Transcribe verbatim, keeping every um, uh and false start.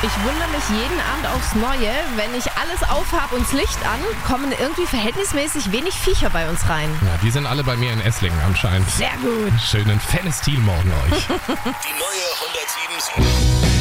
Ich wundere mich jeden Abend aufs Neue, wenn ich alles aufhab und das Licht an, kommen irgendwie verhältnismäßig wenig Viecher bei uns rein. Ja, die sind alle bei mir in Esslingen anscheinend. Sehr gut. Schönen Fenestil morgen euch. Die neue hundertsieben Komma sieben.